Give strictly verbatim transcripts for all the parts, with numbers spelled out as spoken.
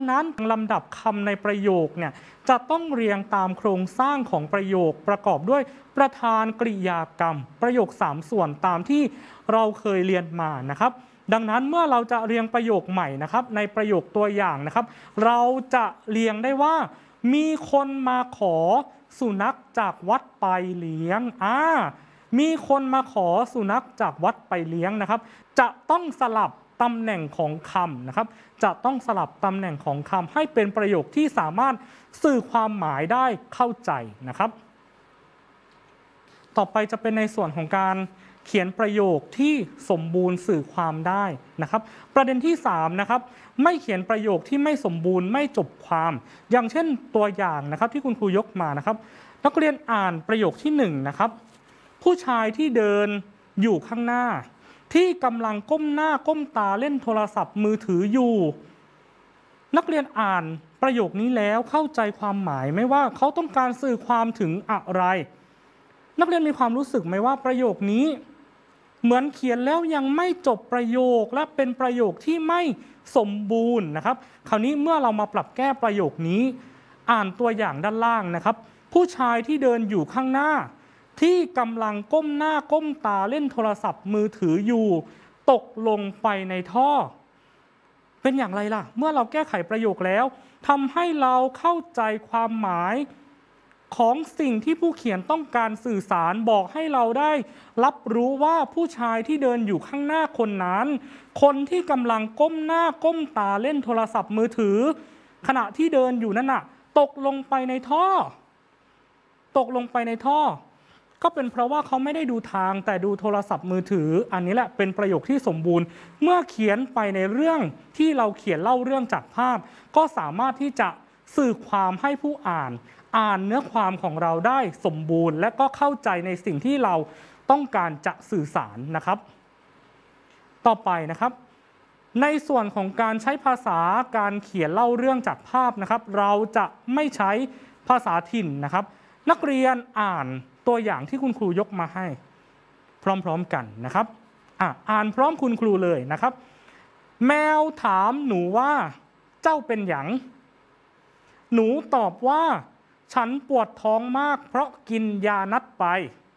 นั้นลำดับคำในประโยคเนี่ยจะต้องเรียงตามโครงสร้างของประโยคประกอบด้วยประธานกริยากรรมประโยคสามส่วนตามที่เราเคยเรียนมานะครับดังนั้นเมื่อเราจะเรียงประโยคใหม่นะครับในประโยคตัวอย่างนะครับเราจะเรียงได้ว่ามีคนมาขอสุนัขจากวัดไปเลี้ยงอ่ามีคนมาขอสุนัขจากวัดไปเลี้ยงนะครับจะต้องสลับตำแหน่งของคำนะครับจะต้องสลับตำแหน่งของคำให้เป็นประโยคที่สามารถสื่อความหมายได้เข้าใจนะครับต่อไปจะเป็นในส่วนของการเขียนประโยคที่สมบูรณ์สื่อความได้นะครับประเด็นที่สามนะครับไม่เขียนประโยคที่ไม่สมบูรณ์ไม่จบความอย่างเช่นตัวอย่างนะครับที่คุณครูยกมานะครับนักเรียนอ่านประโยคที่หนึ่งนะครับผู้ชายที่เดินอยู่ข้างหน้าที่กำลังก้มหน้าก้มตาเล่นโทรศัพท์มือถืออยู่นักเรียนอ่านประโยคนี้แล้วเข้าใจความหมายไหมว่าเขาต้องการสื่อความถึงอะไรนักเรียนมีความรู้สึกไหมว่าประโยคนี้เหมือนเขียนแล้วยังไม่จบประโยคและเป็นประโยคที่ไม่สมบูรณ์นะครับคราวนี้เมื่อเรามาปรับแก้ประโยคนี้อ่านตัวอย่างด้านล่างนะครับผู้ชายที่เดินอยู่ข้างหน้าที่กำลังก้มหน้าก้มตาเล่นโทรศัพท์มือถืออยู่ตกลงไปในท่อเป็นอย่างไรล่ะเมื่อเราแก้ไขประโยคแล้วทำให้เราเข้าใจความหมายของสิ่งที่ผู้เขียนต้องการสื่อสารบอกให้เราได้รับรู้ว่าผู้ชายที่เดินอยู่ข้างหน้าคนนั้นคนที่กำลังก้มหน้าก้มตาเล่นโทรศัพท์มือถือขณะที่เดินอยู่นั่นน่ะตกลงไปในท่อตกลงไปในท่อก็เป็นเพราะว่าเขาไม่ได้ดูทางแต่ดูโทรศัพท์มือถืออันนี้แหละเป็นประโยคที่สมบูรณ์เมื่อเขียนไปในเรื่องที่เราเขียนเล่าเรื่องจากภาพก็สามารถที่จะสื่อความให้ผู้อ่านอ่านเนื้อความของเราได้สมบูรณ์และก็เข้าใจในสิ่งที่เราต้องการจะสื่อสารนะครับต่อไปนะครับในส่วนของการใช้ภาษาการเขียนเล่าเรื่องจากภาพนะครับเราจะไม่ใช้ภาษาถิ่นนะครับนักเรียนอ่านตัวอย่างที่คุณครูยกมาให้พร้อมๆกันนะครับ อ่ะ อ่านพร้อมคุณครูเลยนะครับแมวถามหนูว่าเจ้าเป็นหยังหนูตอบว่าฉันปวดท้องมากเพราะกินยานัดไป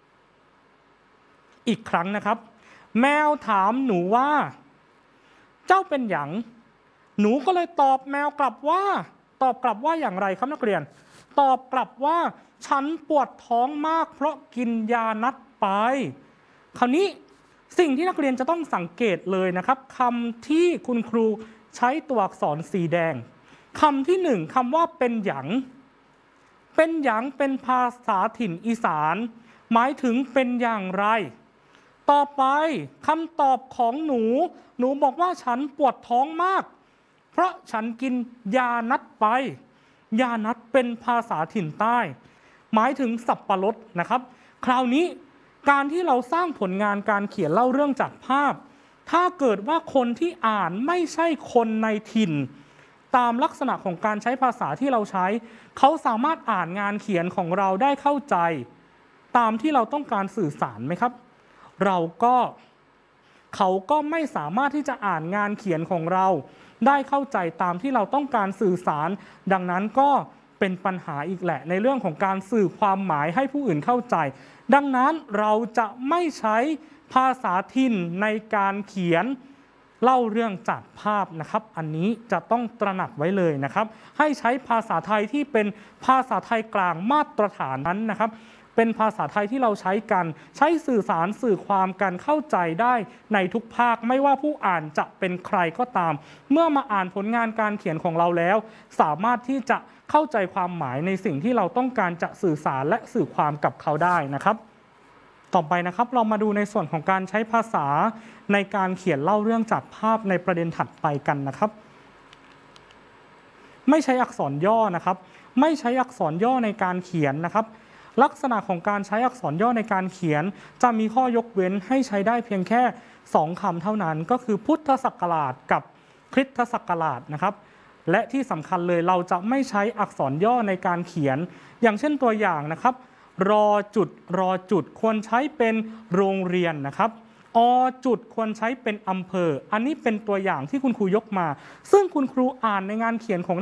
อีกครั้งนะครับแมวถามหนูว่าเจ้าเป็นหยังหนูก็เลยตอบแมวกลับว่าตอบกลับว่าอย่างไรครับนักเรียนตอบกลับว่าฉันปวดท้องมากเพราะกินยานัดไปคราวนี้สิ่งที่นักเรียนจะต้องสังเกตเลยนะครับคำที่คุณครูใช้ตัวอักษรสีแดงคำที่หนึ่งคำว่าเป็นหยังเป็นหยังเป็นภาษาถิ่นอีสานหมายถึงเป็นอย่างไรต่อไปคำตอบของหนูหนูบอกว่าฉันปวดท้องมากเพราะฉันกินยานัดไปยานัดเป็นภาษาถิ่นใต้หมายถึงสับปะรดนะครับคราวนี้การที่เราสร้างผลงานการเขียนเล่าเรื่องจากภาพถ้าเกิดว่าคนที่อ่านไม่ใช่คนในถิ่นตามลักษณะของการใช้ภาษาที่เราใช้เขาสามารถอ่านงานเขียนของเราได้เข้าใจตามที่เราต้องการสื่อสารไหมครับเราก็เขาก็ไม่สามารถที่จะอ่านงานเขียนของเราได้เข้าใจตามที่เราต้องการสื่อสารดังนั้นก็เป็นปัญหาอีกแหละในเรื่องของการสื่อความหมายให้ผู้อื่นเข้าใจดังนั้นเราจะไม่ใช้ภาษาถิ่นในการเขียนเล่าเรื่องจากภาพนะครับอันนี้จะต้องตระหนักไว้เลยนะครับให้ใช้ภาษาไทยที่เป็นภาษาไทยกลางมาตรฐานนั้นนะครับเป็นภาษาไทยที่เราใช้กันใช้สื่อสารสื่อความกันเข้าใจได้ในทุกภาคไม่ว่าผู้อ่านจะเป็นใครก็ตามเมื่อมาอ่านผลงานการเขียนของเราแล้วสามารถที่จะเข้าใจความหมายในสิ่งที่เราต้องการจะสื่อสารและสื่อความกับเขาได้นะครับต่อไปนะครับเรามาดูในส่วนของการใช้ภาษาในการเขียนเล่าเรื่องจากภาพในประเด็นถัดไปกันนะครับไม่ใช้อักษรย่อนะครับไม่ใช้อักษรย่อในการเขียนนะครับลักษณะของการใช้อักษรย่อในการเขียนจะมีข้อยกเว้นให้ใช้ได้เพียงแค่สองคำเท่านั้นก็คือพุทธศักราชกับคริสตศักราชนะครับและที่สำคัญเลยเราจะไม่ใช้อักษรย่อในการเขียนอย่างเช่นตัวอย่างนะครับรอจุดรอจุดควรใช้เป็นโรงเรียนนะครับอจุดควรใช้เป็นอำเภออันนี้เป็นตัวอย่างที่คุณครูยกมาซึ่งคุณครูอ่านในงานเขียนของ